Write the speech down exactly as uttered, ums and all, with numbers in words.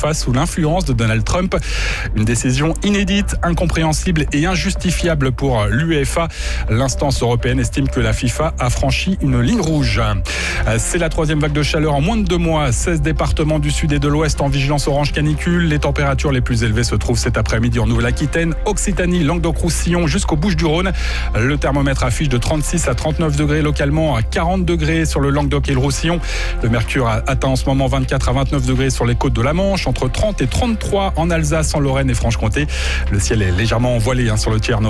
FIFA sous l'influence de Donald Trump. Une décision inédite, incompréhensible et injustifiable pour l'UEFA. L'instance européenne estime que la FIFA a franchi une ligne rouge. C'est la troisième vague de chaleur en moins de deux mois. seize départements du sud et de l'ouest en vigilance orange canicule. Les températures les plus élevées se trouvent cet après-midi en Nouvelle-Aquitaine, Occitanie, Languedoc-Roussillon jusqu'au Bouches-du-Rhône. Le thermomètre affiche de trente-six à trente-neuf degrés localement, à quarante degrés sur le Languedoc et le Roussillon. Le mercure atteint en ce moment vingt-quatre à vingt-neuf degrés sur les côtes de la Manche, entre trente et trente-trois en Alsace, en Lorraine et Franche-Comté. Le ciel est légèrement voilé hein, sur le tiers nord.